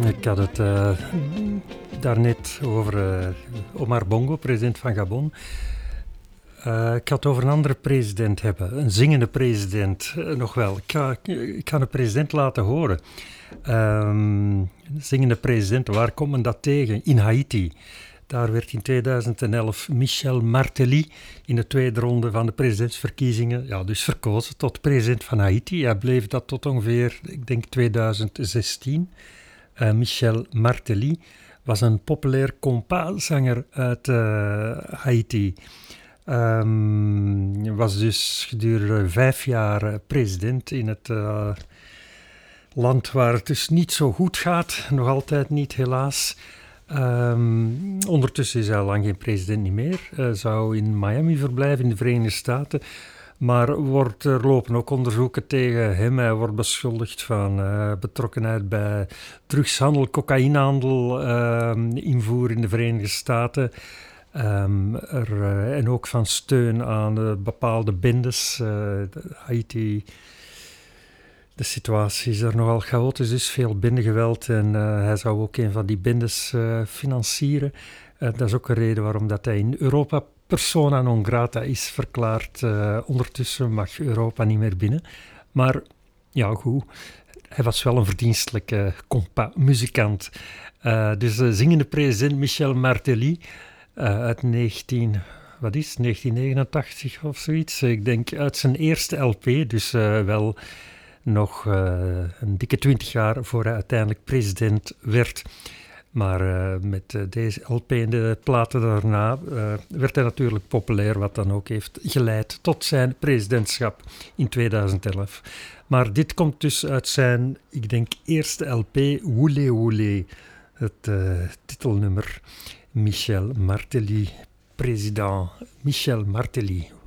Ik had het daarnet over Omar Bongo, president van Gabon. Ik ga het over een andere president hebben, een zingende president nog wel. Ik ga de president laten horen. Een zingende president, waar komt men dat tegen? In Haiti. Daar werd in 2011 Michel Martelly in de tweede ronde van de presidentsverkiezingen dus verkozen tot president van Haiti. Hij bleef dat tot ongeveer, ik denk 2016. Michel Martelly was een populair compas-zanger uit Haiti. Was dus gedurende 5 jaar president in het land waar het dus niet zo goed gaat. Nog altijd niet, helaas. Ondertussen is hij al lang geen president niet meer. Zou in Miami verblijven in de Verenigde Staten. Maar er lopen ook onderzoeken tegen hem. Hij wordt beschuldigd van betrokkenheid bij drugshandel, cocaïnehandel, invoer in de Verenigde Staten. En ook van steun aan bepaalde bendes. Haiti, de situatie is er nogal chaotisch, dus veel bendegeweld. En hij zou ook een van die bendes financieren. Dat is ook een reden waarom dat hij in Europa persona non grata is verklaard. Ondertussen mag Europa niet meer binnen. Maar ja, goed. Hij was wel een verdienstelijke compa-muzikant. Dus de zingende president Michel Martelly uit 1989 of zoiets. Ik denk uit zijn eerste LP, dus wel nog een dikke 20 jaar voor hij uiteindelijk president werd. Maar met deze LP en de platen daarna werd hij natuurlijk populair, wat dan ook heeft geleid tot zijn presidentschap in 2011. Maar dit komt dus uit zijn, ik denk, eerste LP, Woulé Woulé, het titelnummer. Michel Martelly, president Michel Martelly.